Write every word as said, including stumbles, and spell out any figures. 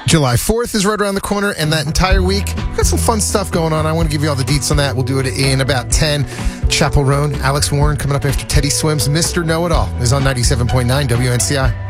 July fourth is right around the corner, and that entire week, we've got some fun stuff going on. I want to give you all the deets on that. We'll do it in about ten. Chapel Roan, Alex Warren coming up after Teddy Swims. Mister Know-It-All is on ninety-seven point nine W N C I.